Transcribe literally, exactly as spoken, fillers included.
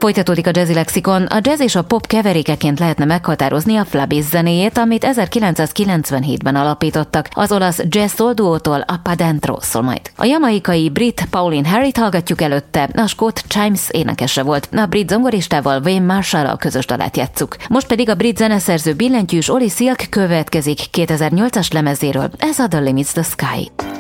Folytatódik a Jazzy Lexikon. A jazz és a pop keverékeként lehetne meghatározni a Flabis zenéjét, amit ezerkilencszázkilencvenhétben alapítottak. Az olasz jazz soul duótól a Pa Dentro szól majd. A jamaikai brit Pauline Harryt hallgatjuk előtte, a skót Chimes énekese volt. A brit zongoristával Wayne Marshall-al közös dalát játsszuk. Most pedig a brit zeneszerző billentyűs Oli Silk következik kétezer-nyolcas lemezéről. Ez a The Limits the Sky.